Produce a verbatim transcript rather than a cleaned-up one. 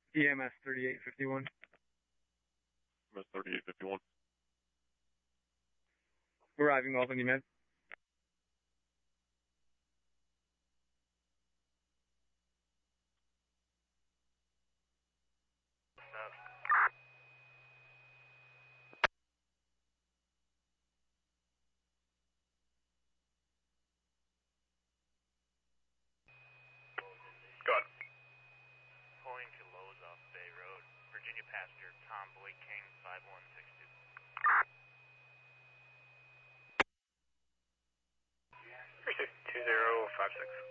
E M S thirty-eight fifty-one. E M S thirty-eight fifty-one. Arriving Albany Med. Good. Pulling to Lowe's off Bay Road. Virginia passenger Tom Boy King five one six two. two zero five six.